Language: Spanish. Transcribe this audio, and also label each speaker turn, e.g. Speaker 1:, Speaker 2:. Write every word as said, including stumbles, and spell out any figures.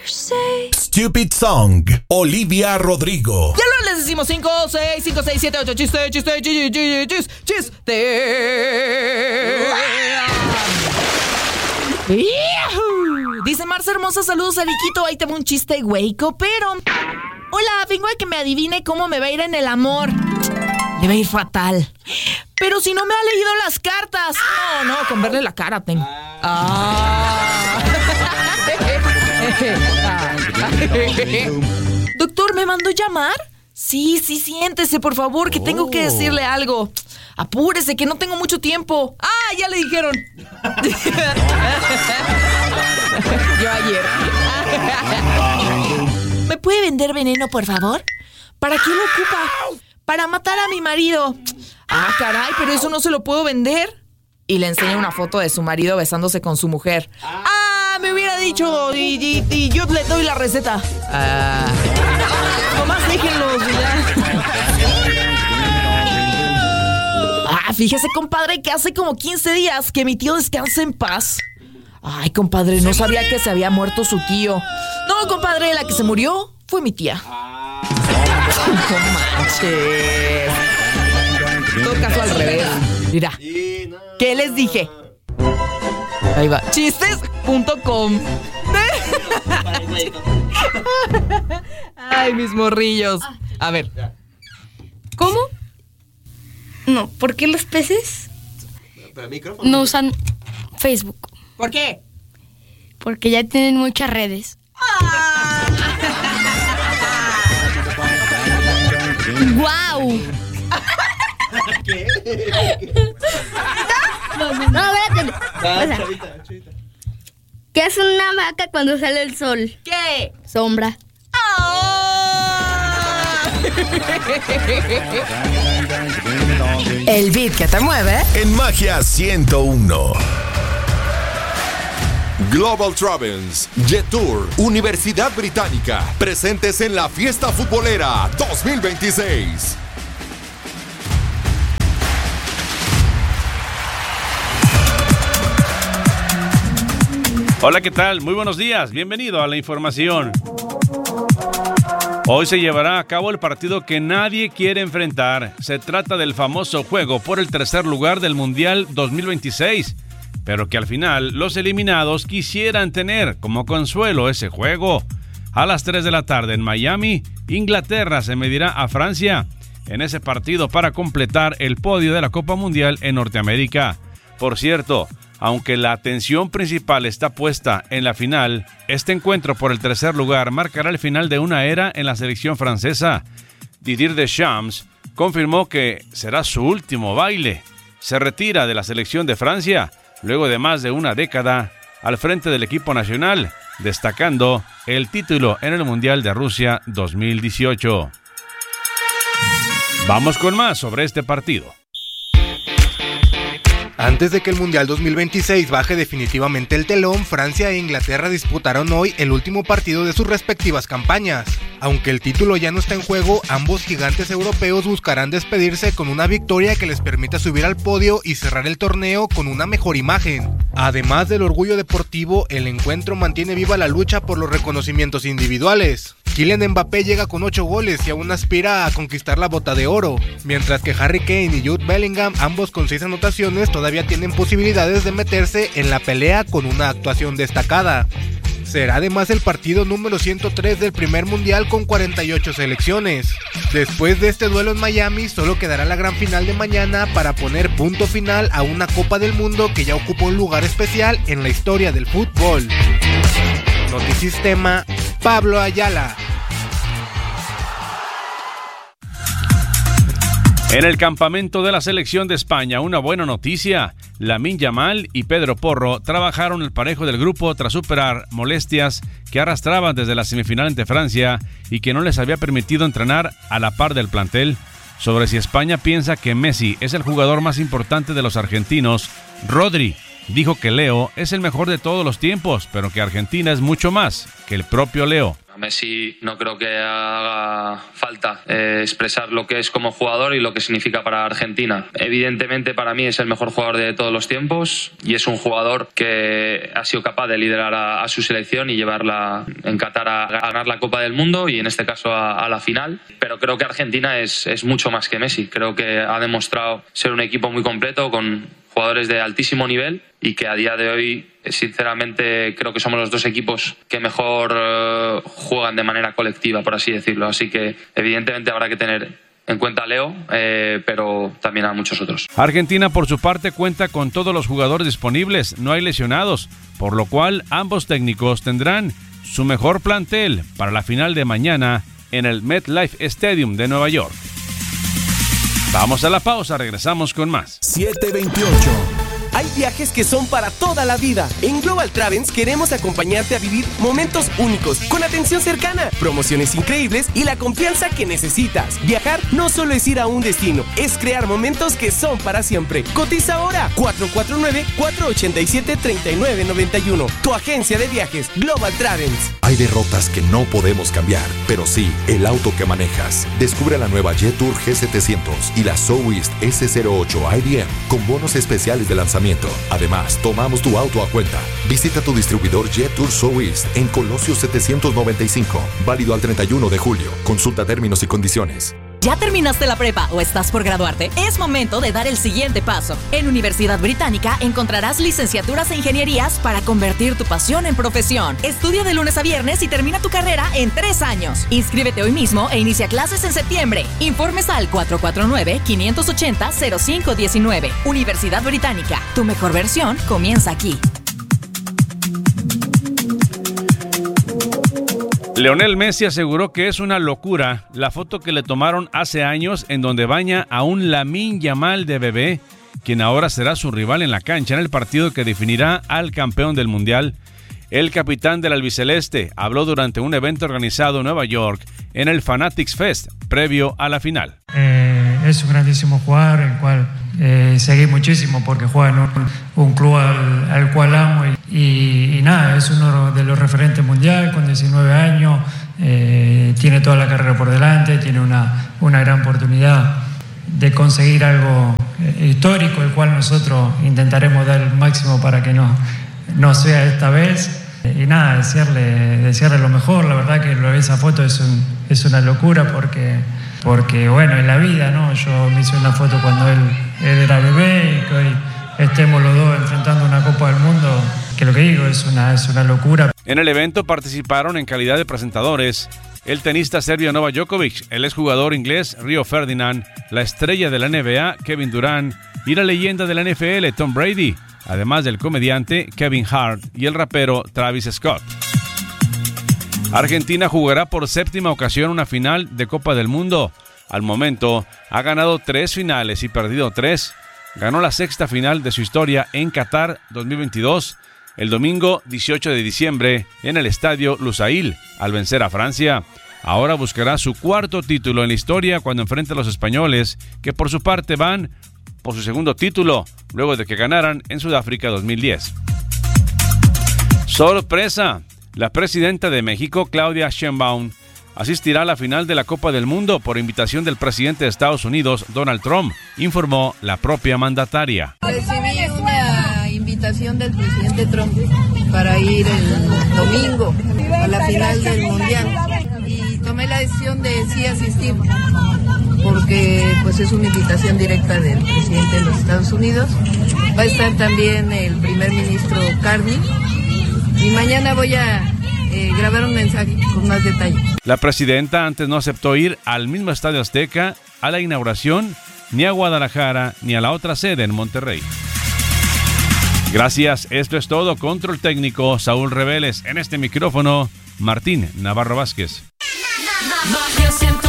Speaker 1: Stupid Song, Olivia Rodrigo.
Speaker 2: Ya lo les decimos cinco, seis, cinco, seis, siete, ocho, chiste, chiste, chiste, chiste, chiste, chiste. Dice Marce Hermosa, saludos a Riquito, ahí te va un chiste hueco, pero... Hola, vengo a que me adivine cómo me va a ir en el amor. Le va a ir fatal. Pero si no me ha leído las cartas. No, no, con verle la cara tengo. Ah. Doctor, ¿me mandó llamar? Sí, sí, siéntese, por favor, que tengo que decirle algo. Apúrese, que no tengo mucho tiempo. Ah, ya le dijeron. Yo ayer. ¿Me puede vender veneno, por favor? ¿Para qué lo ocupa? Para matar a mi marido. Ah, caray, pero eso no se lo puedo vender. Y le enseña una foto de su marido besándose con su mujer. Ah, me hubiera dicho y, y, y yo le doy la receta. Ah, nomás déjenlos ya. Ah, fíjese, compadre, que hace como quince días que mi tío descansa en paz. Ay, compadre, no sabía que se había muerto su tío. No, compadre, la que se murió fue mi tía. No manches. En todo caso al revés. Mira, ¿qué les dije? Ahí va. Chistes punto com. Ay, mis morrillos. A ver.
Speaker 3: ¿Cómo? No, ¿por qué los peces no usan Facebook?
Speaker 2: ¿Por qué?
Speaker 3: Porque ya tienen muchas redes.
Speaker 2: Ah.
Speaker 3: ¡Guau!
Speaker 4: ¿Qué?
Speaker 3: No, no, espérate. O sea, ¿qué hace una vaca cuando sale el sol?
Speaker 2: ¿Qué?
Speaker 3: Sombra.
Speaker 5: El beat que te mueve
Speaker 1: En Magia ciento uno. Global Travels, Jetour, Universidad Británica, presentes en la Fiesta Futbolera dos mil veintiséis.
Speaker 6: Hola, ¿qué tal? Muy buenos días, bienvenido a la información. Hoy se llevará a cabo el partido que nadie quiere enfrentar. Se trata del famoso juego por el tercer lugar del Mundial dos mil veintiséis, pero que al final los eliminados quisieran tener como consuelo ese juego. A las tres de la tarde en Miami, Inglaterra se medirá a Francia en ese partido para completar el podio de la Copa Mundial en Norteamérica. Por cierto, aunque la atención principal está puesta en la final, este encuentro por el tercer lugar marcará el final de una era en la selección francesa. Didier Deschamps confirmó que será su último baile. Se retira de la selección de Francia luego de más de una década al frente del equipo nacional, destacando el título en el Mundial de Rusia dos mil dieciocho. Vamos con más sobre este partido.
Speaker 7: Antes de que el Mundial dos mil veintiséis baje definitivamente el telón, Francia e Inglaterra disputaron hoy el último partido de sus respectivas campañas. Aunque el título ya no está en juego, ambos gigantes europeos buscarán despedirse con una victoria que les permita subir al podio y cerrar el torneo con una mejor imagen. Además del orgullo deportivo, el encuentro mantiene viva la lucha por los reconocimientos individuales. Kylian Mbappé llega con ocho goles y aún aspira a conquistar la bota de oro, mientras que Harry Kane y Jude Bellingham, ambos con seis anotaciones, todavía tienen posibilidades de meterse en la pelea con una actuación destacada. Será además el partido número ciento tres del primer mundial con cuarenta y ocho selecciones. Después de este duelo en Miami, solo quedará la gran final de mañana para poner punto final a una Copa del Mundo que ya ocupa un lugar especial en la historia del fútbol. Notisistema, Pablo Ayala.
Speaker 6: En el campamento de la selección de España, una buena noticia. Lamine Yamal y Pedro Porro trabajaron el parejo del grupo tras superar molestias que arrastraban desde la semifinal ante Francia y que no les había permitido entrenar a la par del plantel. Sobre si España piensa que Messi es el jugador más importante de los argentinos, Rodri dijo que Leo es el mejor de todos los tiempos, pero que Argentina es mucho más que el propio Leo.
Speaker 5: Messi no creo que haga falta eh, expresar lo que es como jugador y lo que significa para Argentina. Evidentemente para mí es el mejor jugador de todos los tiempos y es un jugador que ha sido capaz de liderar a, a su selección y llevarla en Qatar a, a ganar la Copa del Mundo y en este caso a, a la final. Pero creo que Argentina es, es mucho más que Messi. Creo que ha demostrado ser un equipo muy completo con jugadores de altísimo nivel y que a día de hoy, sinceramente, creo que somos los dos equipos que mejor uh, juegan de manera colectiva, por así decirlo. Así que, evidentemente, habrá que tener en cuenta a Leo, eh, pero también a muchos otros.
Speaker 6: Argentina, por su parte, cuenta con todos los jugadores disponibles, no hay lesionados, por lo cual ambos técnicos tendrán su mejor plantel para la final de mañana en el MetLife Stadium de Nueva York. Vamos a la pausa, regresamos con más.
Speaker 1: siete veintiocho.
Speaker 8: Hay viajes que son para toda la vida. En Global Travels queremos acompañarte a vivir momentos únicos, con atención cercana, promociones increíbles y la confianza que necesitas. Viajar no solo es ir a un destino, es crear momentos que son para siempre. Cotiza ahora cuatro cuatro nueve, cuatro ocho siete, tres nueve nueve uno. Tu agencia de viajes, Global Travels.
Speaker 1: Hay derrotas que no podemos cambiar, pero sí el auto que manejas. Descubre la nueva Jetour G setecientos y la Soueast S cero ocho I B M con bonos especiales de lanzamiento. Además, tomamos tu auto a cuenta. Visita tu distribuidor Jetour Soueast en Colosio setecientos noventa y cinco. Válido al treinta y uno de julio. Consulta términos y condiciones.
Speaker 9: ¿Ya terminaste la prepa o estás por graduarte? Es momento de dar el siguiente paso. En Universidad Británica encontrarás licenciaturas e ingenierías para convertir tu pasión en profesión. Estudia de lunes a viernes y termina tu carrera en tres años. Inscríbete hoy mismo e inicia clases en septiembre. Informes al cuatro cuatro nueve, cinco ocho cero, cero cinco uno nueve. Universidad Británica. Tu mejor versión comienza aquí.
Speaker 6: Lionel Messi aseguró que es una locura la foto que le tomaron hace años en donde baña a un Lamine Yamal de bebé, quien ahora será su rival en la cancha en el partido que definirá al campeón del Mundial. El capitán del albiceleste habló durante un evento organizado en Nueva York en el Fanatics Fest, previo a la final.
Speaker 10: Eh, es un grandísimo jugador, el cual eh, seguí muchísimo porque juega en un, un club al, al cual amo y, y, y nada, es uno de los referentes mundial con diecinueve años, eh, tiene toda la carrera por delante, tiene una, una gran oportunidad de conseguir algo eh, histórico, el cual nosotros intentaremos dar el máximo para que no, no sea esta vez. Y nada, desearle, desearle lo mejor. La verdad que lo de esa foto es, un, es una locura porque, porque, bueno, en la vida, ¿no? Yo me hice una foto cuando él, él era bebé y que hoy estemos los dos enfrentando una Copa del Mundo, que lo que digo es una, es una locura.
Speaker 6: En el evento participaron en calidad de presentadores el tenista serbio Novak Djokovic, el exjugador inglés Rio Ferdinand, la estrella de la N B A Kevin Durant y la leyenda de la N F L Tom Brady, además del comediante Kevin Hart y el rapero Travis Scott. Argentina jugará por séptima ocasión una final de Copa del Mundo. Al momento ha ganado tres finales y perdido tres. Ganó la sexta final de su historia en Qatar dos mil veintidós, el domingo dieciocho de diciembre en el estadio Lusail, al vencer a Francia. Ahora buscará su cuarto título en la historia cuando enfrente a los españoles, que por su parte van por su segundo título, luego de que ganaran en Sudáfrica dos mil diez. ¡Sorpresa! La presidenta de México, Claudia Sheinbaum, asistirá a la final de la Copa del Mundo por invitación del presidente de Estados Unidos, Donald Trump, informó la propia mandataria.
Speaker 11: Recibí una invitación del presidente Trump para ir el domingo a la final del Mundial y tomé la decisión de sí asistir, porque pues es una invitación directa del presidente de los Estados Unidos. Va a estar también el primer ministro Carney y mañana voy a eh, grabar un mensaje con más detalles.
Speaker 6: La presidenta antes no aceptó ir al mismo Estadio Azteca a la inauguración, ni a Guadalajara, ni a la otra sede en Monterrey. Gracias, esto es todo. Control técnico, Saúl Reveles. En este micrófono, Martín Navarro Vázquez.